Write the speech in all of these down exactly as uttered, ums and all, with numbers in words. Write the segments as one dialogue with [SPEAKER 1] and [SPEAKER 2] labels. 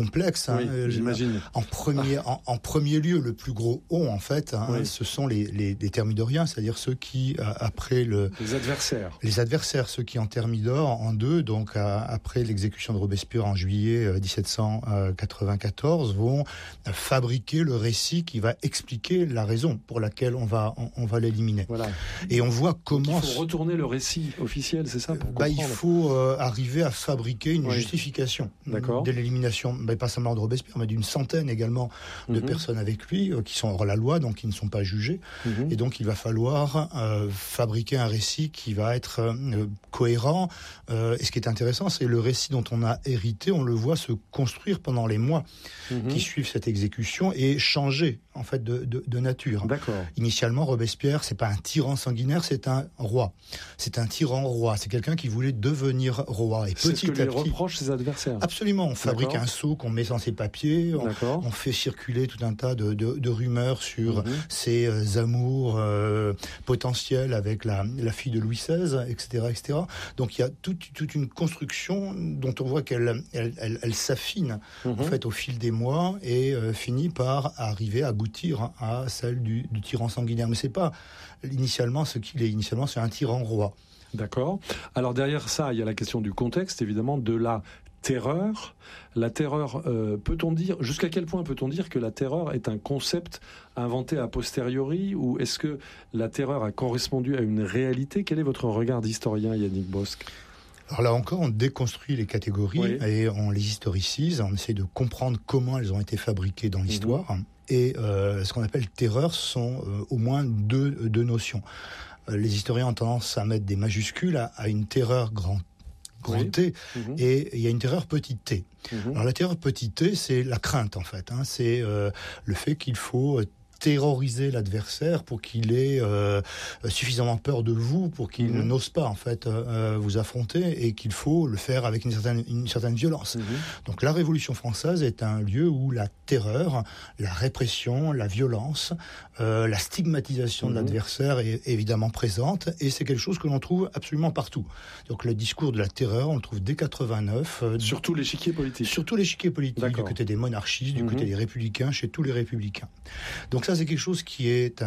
[SPEAKER 1] complexe.
[SPEAKER 2] Oui,
[SPEAKER 1] hein.
[SPEAKER 2] J'imagine.
[SPEAKER 1] En premier, en, en premier lieu, le plus gros on, en fait, hein, oui. ce sont les, les, les thermidoriens, c'est-à-dire ceux qui, après le...
[SPEAKER 2] Les adversaires.
[SPEAKER 1] Les adversaires, ceux qui en Thermidor, en deux, donc à, après l'exécution de Robespierre en juillet euh, dix-sept cent quatre-vingt-quatorze, vont euh, fabriquer le récit qui va expliquer la raison pour laquelle on va, on, on va l'éliminer.
[SPEAKER 2] Voilà.
[SPEAKER 1] Et on voit comment...
[SPEAKER 2] Donc il faut retourner le récit officiel, c'est ça pour
[SPEAKER 1] bah, Il faut euh, arriver à fabriquer une oui. justification
[SPEAKER 2] D'accord.
[SPEAKER 1] de l'élimination, bah, pas seulement de Robespierre, mais d'une centaine également de mm-hmm. personnes avec lui, euh, qui sont hors la loi, donc qui ne sont pas jugées. Mm-hmm. Et donc il va falloir euh, fabriquer un récit qui va être euh, cohérent. Euh, et ce qui est intéressant, c'est le récit dont on a hérité, on le voit se construire pendant les mois mm-hmm. qui suivent cette exécution et changer en fait de, de, de nature.
[SPEAKER 2] D'accord.
[SPEAKER 1] Initialement, Robespierre, c'est pas un tyran sanguinaire, c'est un roi. C'est un tyran roi. C'est quelqu'un qui voulait devenir roi. Et
[SPEAKER 2] c'est
[SPEAKER 1] petit
[SPEAKER 2] ce que
[SPEAKER 1] à
[SPEAKER 2] lui
[SPEAKER 1] petit,
[SPEAKER 2] reprochent ses adversaires.
[SPEAKER 1] Absolument. On fabrique
[SPEAKER 2] D'accord.
[SPEAKER 1] un sceau qu'on met dans ses papiers. On, on fait circuler tout un tas de, de, de rumeurs sur mm-hmm. ses euh, amours euh, potentiels avec la, la fille de Louis seize, et cetera, et cetera. Donc il y a toute, toute une construction dont on voit qu'elle elle, elle, elle s'affine mm-hmm. en fait au fil des mois et euh, finit par arriver à aboutir à celle du, du tyran sanguinaire. Mais c'est pas initialement ce qu'il est. Initialement, c'est un tyran roi.
[SPEAKER 2] D'accord. Alors derrière ça, il y a la question du contexte, évidemment, de la terreur. La terreur, euh, peut-on dire, jusqu'à quel point peut-on dire que la terreur est un concept inventé a posteriori, ou est-ce que la terreur a correspondu à une réalité? Quel est votre regard d'historien, Yannick Bosc?
[SPEAKER 1] Alors là encore, on déconstruit les catégories oui. et on les historicise, on essaie de comprendre comment elles ont été fabriquées dans l'histoire. Mmh. Et euh, ce qu'on appelle terreur sont euh, au moins deux, deux notions. Euh, les historiens ont tendance à mettre des majuscules à, à une terreur grand, grand oui. T, mmh. et il y a une terreur petit t. Mmh. Alors la terreur petit t, c'est la crainte en fait. Hein, c'est euh, le fait qu'il faut terroriser l'adversaire pour qu'il ait euh, suffisamment peur de vous, pour qu'il mmh. n'ose pas en fait euh, vous affronter, et qu'il faut le faire avec une certaine, une certaine violence. Mmh. Donc la Révolution française est un lieu où la terreur, la répression, la violence, euh, la stigmatisation mmh. de l'adversaire est évidemment présente, et c'est quelque chose que l'on trouve absolument partout. Donc le discours de la terreur, on le trouve dès quatre-vingt-neuf. Euh,
[SPEAKER 2] sur tout l'échiquier politique.
[SPEAKER 1] Sur tout l'échiquier politique, D'accord. du côté des monarchistes, du mmh. côté des républicains, chez tous les républicains. Donc ça, c'est quelque chose qui est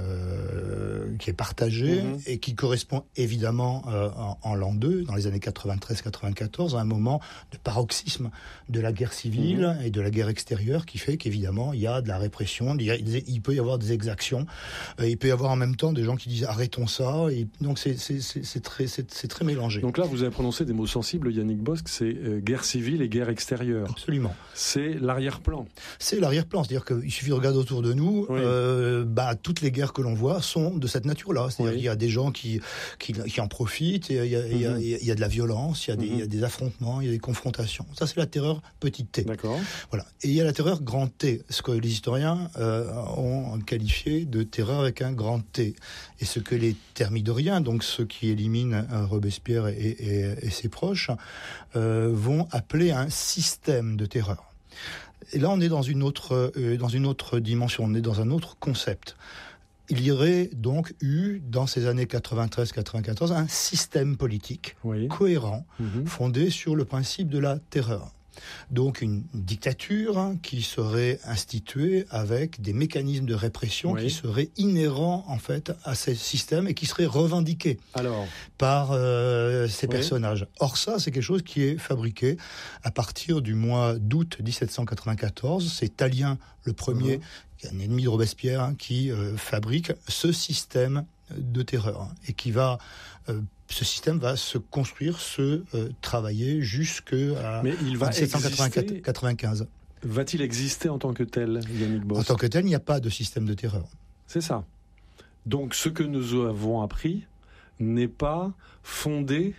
[SPEAKER 1] euh, qui est partagé mmh. et qui correspond évidemment euh, en, en l'an deux, dans les années quatre-vingt-treize quatre-vingt-quatorze, à un moment de paroxysme de la guerre civile mmh. et de la guerre extérieure, qui fait qu'évidemment il y a de la répression, il, y a, il peut y avoir des exactions, euh, il peut y avoir en même temps des gens qui disent arrêtons ça, et donc c'est, c'est, c'est, c'est, très, c'est, c'est très mélangé.
[SPEAKER 2] Donc là, vous avez prononcé des mots sensibles, Yannick Bosc, c'est euh, guerre civile et guerre extérieure.
[SPEAKER 1] Absolument.
[SPEAKER 2] C'est l'arrière-plan.
[SPEAKER 1] C'est l'arrière-plan, c'est-à-dire qu'il suffit de regarder autour de nous. Oui. Euh, bah, toutes les guerres que l'on voit sont de cette nature-là. C'est-à-dire oui. qu'il y a des gens qui, qui, qui en profitent, et il y a, mm-hmm. il y a, il y a de la violence, il y a, mm-hmm. des, il y a des affrontements, il y a des confrontations. Ça, c'est la terreur petite t.
[SPEAKER 2] D'accord.
[SPEAKER 1] Voilà. Et il y a la terreur grand T, ce que les historiens euh, ont qualifié de terreur avec un grand T. Et ce que les thermidoriens, donc ceux qui éliminent euh, Robespierre et, et, et ses proches, euh, vont appeler un système de terreur. Et là, on est dans une autre, euh, dans une autre dimension, on est dans un autre concept. Il y aurait donc eu, dans ces années quatre-vingt-treize quatre-vingt-quatorze, un système politique oui. cohérent, mmh. fondé sur le principe de la terreur. Donc une dictature hein, qui serait instituée avec des mécanismes de répression oui. qui seraient inhérents en fait à ces systèmes et qui seraient revendiqués Alors. par euh, ces oui. personnages. Or ça, c'est quelque chose qui est fabriqué à partir du mois d'août dix-sept cent quatre-vingt-quatorze. C'est Tallien le premier, mmh. un ennemi de Robespierre, hein, qui euh, fabrique ce système de terreur hein, et qui va euh, ce système va se construire, se euh, travailler jusqu'à dix-sept cent quatre-vingt-quinze.
[SPEAKER 2] Va-t-il exister en tant que tel, Yannick Bosc ?
[SPEAKER 1] En tant que tel, il n'y a pas de système de terreur.
[SPEAKER 2] C'est ça. Donc ce que nous avons appris n'est pas fondé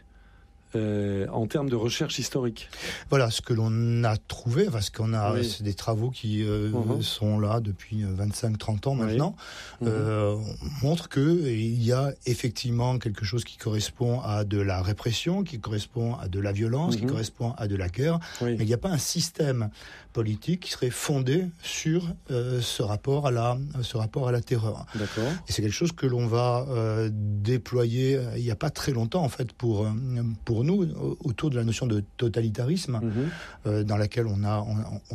[SPEAKER 2] Euh, en termes de recherche historique.
[SPEAKER 1] Voilà, ce que l'on a trouvé, parce qu'on a, oui. c'est des travaux qui euh, uh-huh. sont là depuis vingt-cinq trente ans maintenant, oui. uh-huh. euh, montrent qu'il y a effectivement quelque chose qui correspond à de la répression, qui correspond à de la violence, uh-huh. qui correspond à de la guerre, oui. mais il n'y a pas un système politique qui serait fondé sur euh, ce rapport à la, ce rapport à la terreur.
[SPEAKER 2] D'accord.
[SPEAKER 1] Et c'est quelque chose que l'on va euh, déployer euh, il n'y a pas très longtemps, en fait, pour, pour nous, autour de la notion de totalitarisme, mmh. euh, dans laquelle on a, on,